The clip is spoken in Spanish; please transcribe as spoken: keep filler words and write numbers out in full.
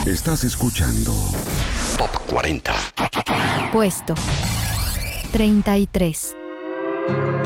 Estás escuchando Top cuarenta. Puesto treinta y tres.